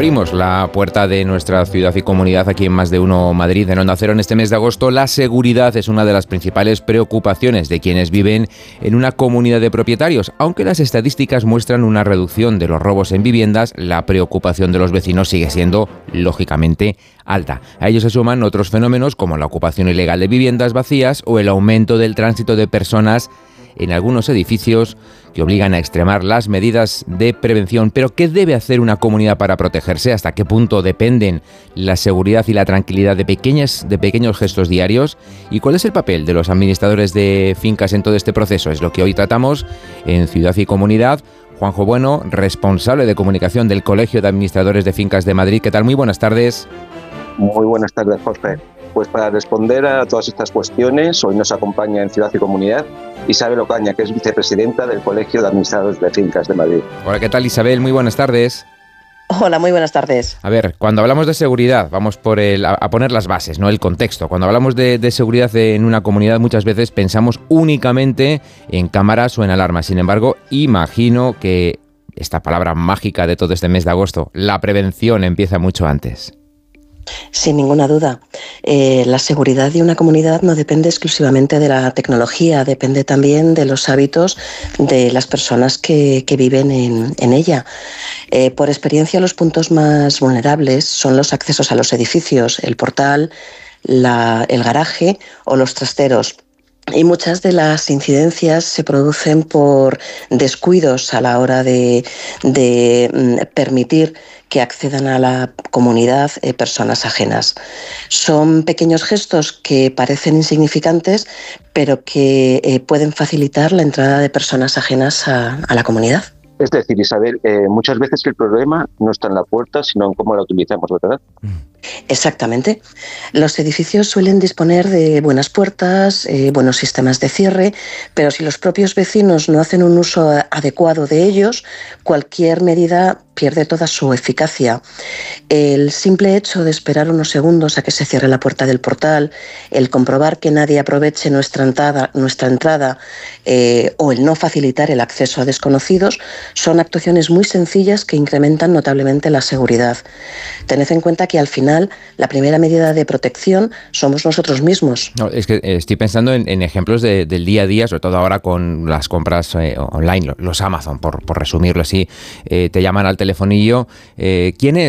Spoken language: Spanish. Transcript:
Abrimos la puerta de nuestra ciudad y comunidad aquí en Más de Uno Madrid, en Onda Cero. En este mes de agosto, la seguridad es una de las principales preocupaciones de quienes viven en una comunidad de propietarios. Aunque las estadísticas muestran una reducción de los robos en viviendas, la preocupación de los vecinos sigue siendo, lógicamente, alta. A ello se suman otros fenómenos como la ocupación ilegal de viviendas vacías o el aumento del tránsito de personas en algunos edificios que obligan a extremar las medidas de prevención. Pero ¿qué debe hacer una comunidad para protegerse? ¿Hasta qué punto dependen la seguridad y la tranquilidad de pequeños gestos diarios? ¿Y cuál es el papel de los administradores de fincas en todo este proceso? Es lo que hoy tratamos en Ciudad y Comunidad. Juanjo Bueno, responsable de comunicación del Colegio de Administradores de Fincas de Madrid. ¿Qué tal? Muy buenas tardes. Muy buenas tardes, Jorge. Pues para responder a todas estas cuestiones, hoy nos acompaña en Ciudad y Comunidad Isabel Ocaña, que es vicepresidenta del Colegio de Administradores de Fincas de Madrid. Hola, ¿qué tal, Isabel? Muy buenas tardes. Hola, muy buenas tardes. A ver, cuando hablamos de seguridad, vamos a poner las bases, ¿no? El contexto. Cuando hablamos de seguridad en una comunidad, muchas veces pensamos únicamente en cámaras o en alarmas. Sin embargo, imagino que esta palabra mágica de todo este mes de agosto, la prevención, empieza mucho antes. Sin ninguna duda. La seguridad de una comunidad no depende exclusivamente de la tecnología, depende también de los hábitos de las personas que viven en ella. Por experiencia, los puntos más vulnerables son los accesos a los edificios, el portal, el garaje o los trasteros. Y muchas de las incidencias se producen por descuidos a la hora de permitir que accedan a la comunidad personas ajenas. Son pequeños gestos que parecen insignificantes, pero que pueden facilitar la entrada de personas ajenas a la comunidad. Es decir, Isabel, muchas veces el problema no está en la puerta, sino en cómo la utilizamos, ¿verdad? Exactamente. Los edificios suelen disponer de buenas puertas, buenos sistemas de cierre, pero si los propios vecinos no hacen un uso adecuado de ellos, cualquier medida pierde toda su eficacia. El simple hecho de esperar unos segundos a que se cierre la puerta del portal, el comprobar que nadie aproveche nuestra entrada o el no facilitar el acceso a desconocidos son actuaciones muy sencillas que incrementan notablemente la seguridad. Tened en cuenta que al final la primera medida de protección somos nosotros mismos. No, es que estoy pensando en ejemplos del día a día, sobre todo ahora con las compras online, los Amazon, por resumirlo así. Te llaman al telefonillo. ¿Quién es?